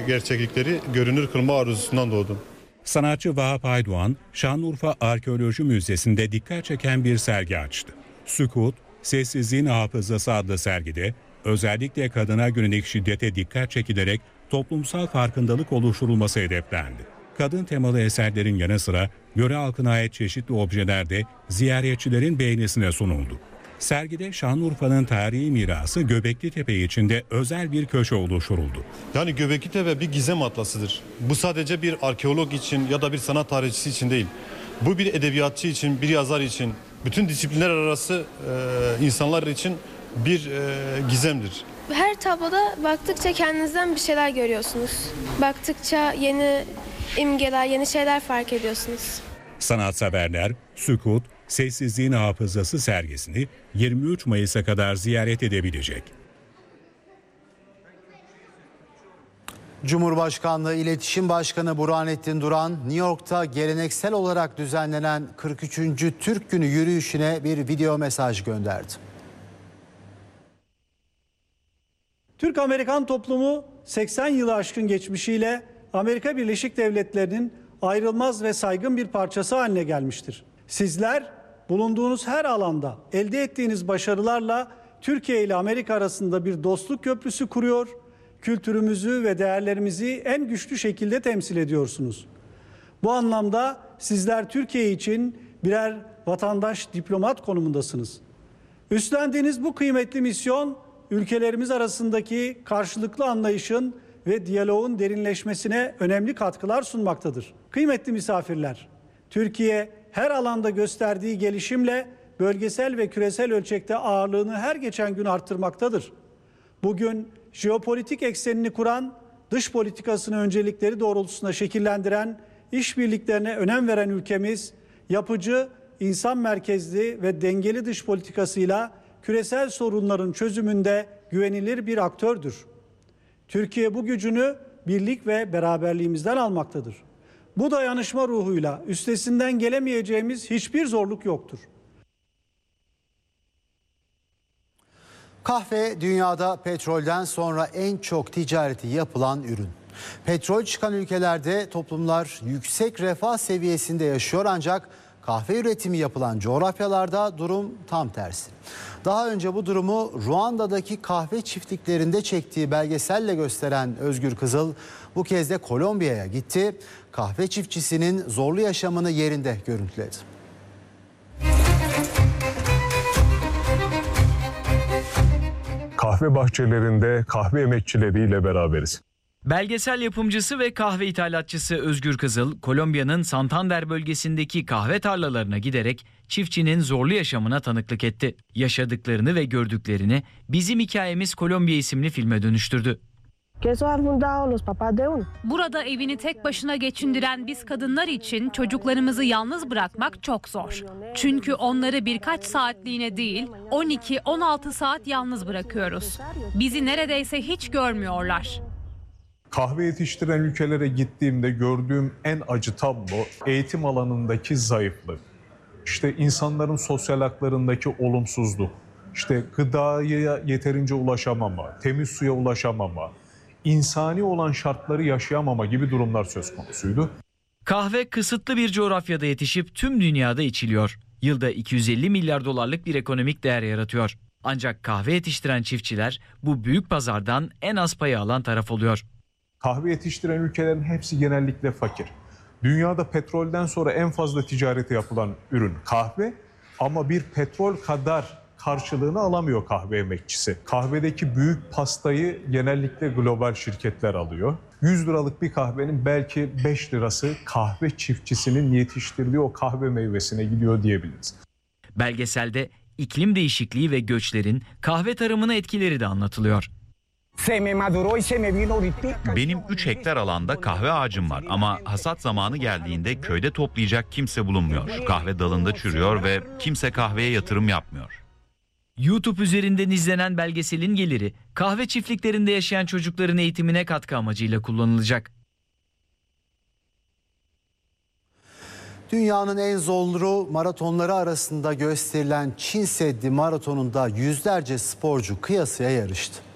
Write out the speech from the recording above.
gerçeklikleri görünür kılma arzusundan doğdum. Sanatçı Vahap Aydoğan, Şanlıurfa Arkeoloji Müzesi'nde dikkat çeken bir sergi açtı. Sükut, Sessizliğin Hafızası adlı sergide özellikle kadına yönelik şiddete dikkat çekilerek toplumsal farkındalık oluşturulması hedeflendi. Kadın temalı eserlerin yanı sıra yöre halkına ait çeşitli objeler de ziyaretçilerin beğenisine sunuldu. Sergide Şanlıurfa'nın tarihi mirası Göbeklitepe içinde özel bir köşe oluşturuldu. Yani Göbeklitepe bir gizem atlasıdır. Bu sadece bir arkeolog için ya da bir sanat tarihçisi için değil. Bu bir edebiyatçı için, bir yazar için, bütün disiplinler arası insanlar için bir gizemdir. Her tabloda baktıkça kendinizden bir şeyler görüyorsunuz. Baktıkça yeni imgeler, yeni şeyler fark ediyorsunuz. Sanatseverler Sükut, Sessizliğin Hafızası sergisini 23 Mayıs'a kadar ziyaret edebilecek. Cumhurbaşkanlığı İletişim Başkanı Burhanettin Duran, New York'ta geleneksel olarak düzenlenen 43. Türk Günü yürüyüşüne bir video mesaj gönderdi. Türk-Amerikan toplumu 80 yılı aşkın geçmişiyle Amerika Birleşik Devletleri'nin ayrılmaz ve saygın bir parçası haline gelmiştir. Sizler bulunduğunuz her alanda elde ettiğiniz başarılarla Türkiye ile Amerika arasında bir dostluk köprüsü kuruyor, kültürümüzü ve değerlerimizi en güçlü şekilde temsil ediyorsunuz. Bu anlamda sizler Türkiye için birer vatandaş diplomat konumundasınız. Üstlendiğiniz bu kıymetli misyon ülkelerimiz arasındaki karşılıklı anlayışın ve diyaloğun derinleşmesine önemli katkılar sunmaktadır. Kıymetli misafirler, Türkiye her alanda gösterdiği gelişimle bölgesel ve küresel ölçekte ağırlığını her geçen gün arttırmaktadır. Bugün jeopolitik eksenini kuran, dış politikasını öncelikleri doğrultusunda şekillendiren, işbirliklerine önem veren ülkemiz, yapıcı, insan merkezli ve dengeli dış politikasıyla küresel sorunların çözümünde güvenilir bir aktördür. Türkiye bu gücünü birlik ve beraberliğimizden almaktadır. Bu dayanışma ruhuyla üstesinden gelemeyeceğimiz hiçbir zorluk yoktur. Kahve dünyada petrolden sonra en çok ticareti yapılan ürün. Petrol çıkan ülkelerde toplumlar yüksek refah seviyesinde yaşıyor ancak kahve üretimi yapılan coğrafyalarda durum tam tersi. Daha önce bu durumu Ruanda'daki kahve çiftliklerinde çektiği belgeselle gösteren Özgür Kızıl bu kez de Kolombiya'ya gitti. Kahve çiftçisinin zorlu yaşamını yerinde görüntüledi. Kahve bahçelerinde kahve emekçileriyle beraberiz. Belgesel yapımcısı ve kahve ithalatçısı Özgür Kızıl, Kolombiya'nın Santander bölgesindeki kahve tarlalarına giderek çiftçinin zorlu yaşamına tanıklık etti. Yaşadıklarını ve gördüklerini Bizim Hikayemiz Kolombiya isimli filme dönüştürdü. Burada evini tek başına geçindiren biz kadınlar için çocuklarımızı yalnız bırakmak çok zor. Çünkü onları birkaç saatliğine değil 12-16 saat yalnız bırakıyoruz. Bizi neredeyse hiç görmüyorlar. Kahve yetiştiren ülkelere gittiğimde gördüğüm en acı tablo eğitim alanındaki zayıflık. İşte insanların sosyal haklarındaki olumsuzluk, işte gıdaya yeterince ulaşamama, temiz suya ulaşamama, insani olan şartları yaşayamama gibi durumlar söz konusuydu. Kahve kısıtlı bir coğrafyada yetişip tüm dünyada içiliyor. Yılda 250 milyar dolarlık bir ekonomik değer yaratıyor. Ancak kahve yetiştiren çiftçiler bu büyük pazardan en az payı alan taraf oluyor. Kahve yetiştiren ülkelerin hepsi genellikle fakir. Dünyada petrolden sonra en fazla ticareti yapılan ürün kahve ama bir petrol kadar karşılığını alamıyor kahve emekçisi. Kahvedeki büyük pastayı genellikle global şirketler alıyor. 100 liralık bir kahvenin belki 5 lirası kahve çiftçisinin yetiştirdiği o kahve meyvesine gidiyor diyebiliriz. Belgeselde iklim değişikliği ve göçlerin kahve tarımına etkileri de anlatılıyor. Benim 3 hektar alanda kahve ağacım var ama hasat zamanı geldiğinde köyde toplayacak kimse bulunmuyor. Kahve dalında çürüyor ve kimse kahveye yatırım yapmıyor. YouTube üzerinden izlenen belgeselin geliri kahve çiftliklerinde yaşayan çocukların eğitimine katkı amacıyla kullanılacak. Dünyanın en zorlu maratonları arasında gösterilen Çin Seddi maratonunda yüzlerce sporcu kıyasıya yarıştı.